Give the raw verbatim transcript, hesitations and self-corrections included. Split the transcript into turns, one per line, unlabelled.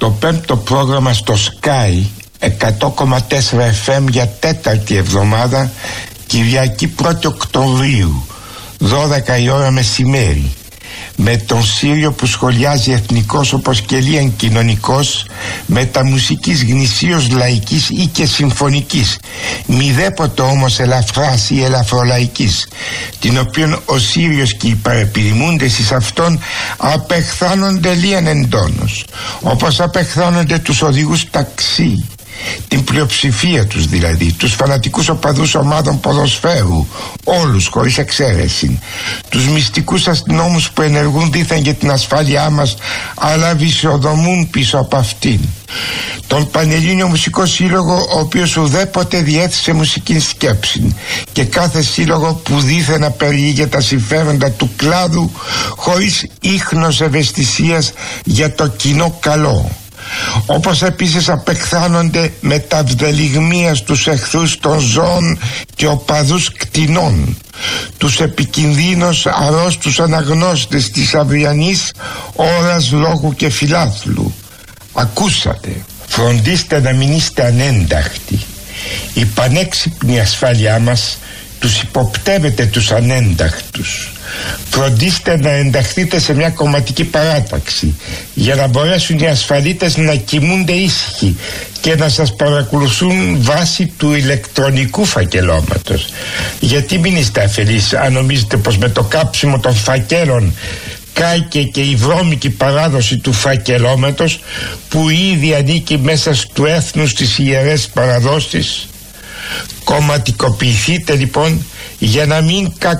το πέμπτο πρόγραμμα στο Sky εκατό κόμμα τέσσερα εφ εμ για τέταρτη εβδομάδα, Κυριακή πρώτη Οκτωβρίου, δώδεκα η ώρα μεσημέρι, με τον Σύριο που σχολιάζει εθνικός όπως και λίαν κοινωνικός, μεταμουσικής γνησίως λαϊκής ή και συμφωνικής, μηδέποτε όμως ελαφράς ή ελαφρολαϊκής, την οποίον ο Σύριος και οι παρεπιδημούντες εις αυτόν απεχθάνονται λίαν εντόνως, όπως απεχθάνονται τους οδηγούς ταξί, την πλειοψηφία τους δηλαδή, τους φανατικούς οπαδούς ομάδων ποδοσφαίρου, όλους χωρίς εξαίρεση, τους μυστικούς αστυνόμους που ενεργούν δήθεν για την ασφάλειά μας αλλά βυσοδομούν πίσω από αυτήν, τον Πανελλήνιο Μουσικό Σύλλογο, ο οποίος ουδέποτε διέθεσε μουσική σκέψη, και κάθε σύλλογο που δήθεν απεργεί για τα συμφέροντα του κλάδου χωρίς ίχνος ευαισθησίας για το κοινό καλό, όπως επίσης απεχθάνονται με τα βδελιγμία στους εχθρούς των ζώων και οπαδούς κτηνών, τους επικινδύνους αρρώστους αναγνώστες της αυριανής ώρας λόγου και φιλάθλου. Ακούσατε, φροντίστε να μην είστε ανένταχτοι. Η πανέξυπνη ασφάλειά μας τους υποπτεύεται τους ανένταχτους. Φροντίστε να ενταχθείτε σε μια κομματική παράταξη για να μπορέσουν οι ασφαλίτες να κοιμούνται ήσυχοι και να σας παρακολουθούν βάσει του ηλεκτρονικού φακελώματος. Γιατί μην είστε αφελείς αν νομίζετε πως με το κάψιμο των φακέλων κάηκε και η βρώμικη παράδοση του φακελώματος που ήδη ανήκει μέσα του έθνους στις ιερές παραδόσεις. Κομματικοποιηθείτε λοιπόν για να μην κακοποιηθείτε